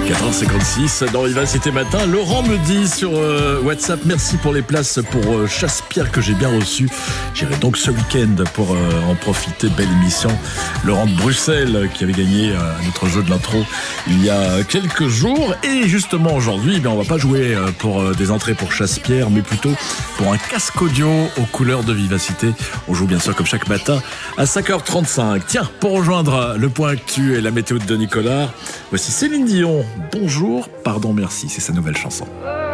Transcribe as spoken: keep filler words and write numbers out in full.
quatre heures cinquante-six dans Vivacité Matin. Laurent me dit sur euh, WhatsApp, merci pour les places pour euh, Chasse-Pierre que j'ai bien reçues. J'irai donc ce week-end pour euh, en profiter. Belle émission. Laurent de Bruxelles qui avait gagné euh, notre jeu de l'intro il y a quelques jours. Et justement aujourd'hui, eh bien, on va pas jouer euh, pour euh, des entrées pour Chasse-Pierre, mais plutôt pour un casque audio aux couleurs de Vivacité. On joue bien sûr comme chaque matin à cinq heures trente-cinq. Tiens, pour rejoindre le point actu et la météo de Nicolas, voici Céline Dion. Bonjour, pardon, merci, c'est sa nouvelle chanson.